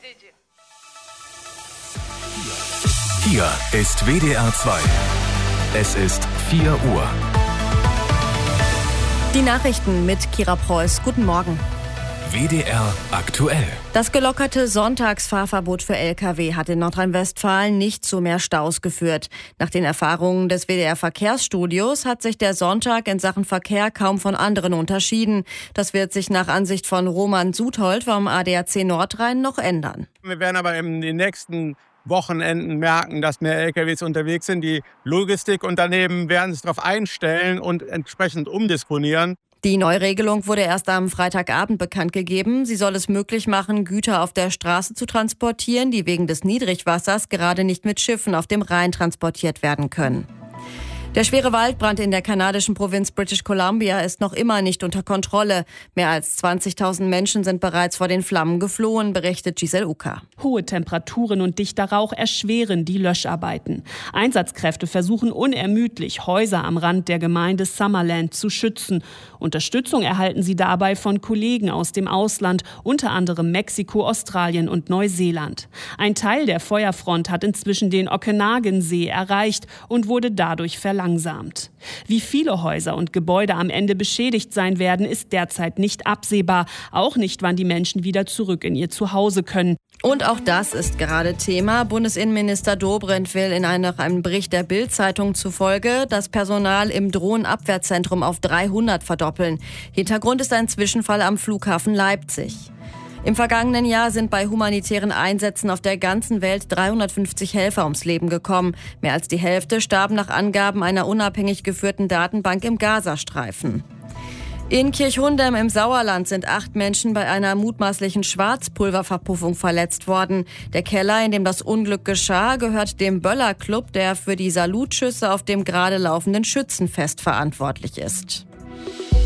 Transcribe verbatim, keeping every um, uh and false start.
Hier ist W D R zwei. Es ist vier Uhr. Die Nachrichten mit Kira Preuß. Guten Morgen. W D R aktuell. Das gelockerte Sonntagsfahrverbot für L K W hat in Nordrhein-Westfalen nicht zu mehr Staus geführt. Nach den Erfahrungen des W D R-Verkehrsstudios hat sich der Sonntag in Sachen Verkehr kaum von anderen unterschieden. Das wird sich nach Ansicht von Roman Suthold vom A D A C Nordrhein noch ändern. Wir werden aber in den nächsten Wochenenden merken, dass mehr L K Ws unterwegs sind. Die Logistikunternehmen werden sich darauf einstellen und entsprechend umdisponieren. Die Neuregelung wurde erst am Freitagabend bekannt gegeben. Sie soll es möglich machen, Güter auf der Straße zu transportieren, die wegen des Niedrigwassers gerade nicht mit Schiffen auf dem Rhein transportiert werden können. Der schwere Waldbrand in der kanadischen Provinz British Columbia ist noch immer nicht unter Kontrolle. Mehr als zwanzigtausend Menschen sind bereits vor den Flammen geflohen, berichtet Giselle Uka. Hohe Temperaturen und dichter Rauch erschweren die Löscharbeiten. Einsatzkräfte versuchen unermüdlich, Häuser am Rand der Gemeinde Summerland zu schützen. Unterstützung erhalten sie dabei von Kollegen aus dem Ausland, unter anderem Mexiko, Australien und Neuseeland. Ein Teil der Feuerfront hat inzwischen den Okanagan-See erreicht und wurde dadurch verlangsamt. Langsamt. Wie viele Häuser und Gebäude am Ende beschädigt sein werden, ist derzeit nicht absehbar. Auch nicht, wann die Menschen wieder zurück in ihr Zuhause können. Und auch das ist gerade Thema. Bundesinnenminister Dobrindt will in einem, nach einem Bericht der Bild-Zeitung zufolge das Personal im Drohnenabwehrzentrum auf dreihundert verdoppeln. Hintergrund ist ein Zwischenfall am Flughafen Leipzig. Im vergangenen Jahr sind bei humanitären Einsätzen auf der ganzen Welt dreihundertfünfzig Helfer ums Leben gekommen. Mehr als die Hälfte starben nach Angaben einer unabhängig geführten Datenbank im Gazastreifen. In Kirchhundem im Sauerland sind acht Menschen bei einer mutmaßlichen Schwarzpulververpuffung verletzt worden. Der Keller, in dem das Unglück geschah, gehört dem Böller Club, der für die Salutschüsse auf dem gerade laufenden Schützenfest verantwortlich ist.